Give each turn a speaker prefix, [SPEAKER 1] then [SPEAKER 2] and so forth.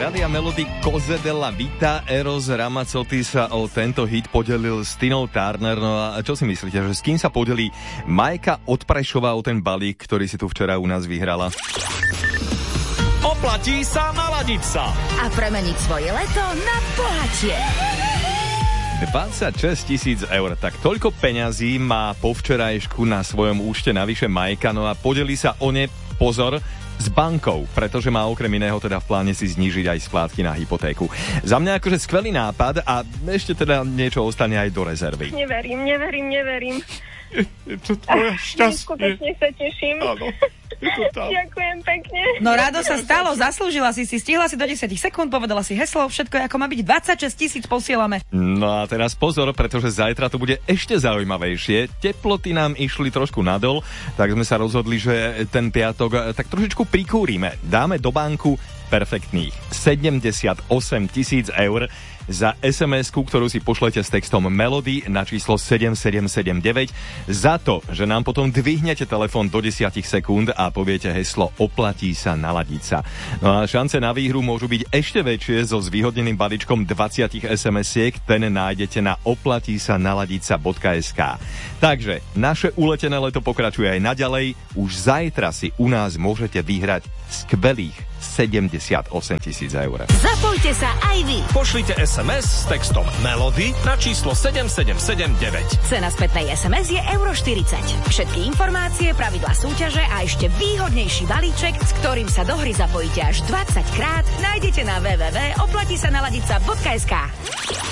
[SPEAKER 1] Rádia Melody Cose della Vita. Eros Ramazzotti sa o tento hit podelil s Tinou Turner. No a čo si myslíte, že s kým sa podelí Majka od Prešova o ten balík, ktorý si tu včera u nás vyhrala?
[SPEAKER 2] Oplatí sa naladiť sa
[SPEAKER 3] a premeniť svoje leto na bohatie.
[SPEAKER 1] 26 000 eur, tak toľko peňazí má po včerajšku na svojom účte navyše Majka, no a podelí sa o ne, pozor, s bankou, pretože má okrem iného teda v pláne si znížiť aj splátky na hypotéku. Za mňa akože skvelý nápad a ešte teda niečo ostane aj do rezervy.
[SPEAKER 4] Neverím.
[SPEAKER 2] Je to tvoje šťastie.
[SPEAKER 4] Skutočne sa teším.
[SPEAKER 2] Áno, je to tam.
[SPEAKER 4] Ďakujem pekne.
[SPEAKER 5] No rado sa stalo, zaslúžila si, stihla si do 10 sekúnd, povedala si heslo, všetko je ako má byť, 26 000 posielame.
[SPEAKER 1] No a teraz pozor, pretože zajtra to bude ešte zaujímavejšie. Teploty nám išli trošku nadol, tak sme sa rozhodli, že ten piatok tak trošičku prikúrime. Dáme do banku perfektných 78 000 eur za SMS-ku, ktorú si pošlete s textom Melody na číslo 7779 za to, že nám potom dvihnete telefón do 10 sekúnd a poviete heslo oplatí sa naladiť sa. No a šance na výhru môžu byť ešte väčšie so zvýhodneným balíčkom 20 SMS-iek, ten nájdete na oplatísanaladiť.sk. Takže naše uletené leto pokračuje aj naďalej, už zajtra si u nás môžete vyhrať skvelých 78 000 eur.
[SPEAKER 3] Zapojte sa aj vy.
[SPEAKER 2] Pošlite SMS s textom Melody na číslo 7779.
[SPEAKER 3] Cena spätnej SMS je €40. Všetky informácie, pravidlá súťaže a ešte výhodnejší balíček, s ktorým sa do hry zapojíte až 20 krát, nájdete na www.oplatisanaladica.sk.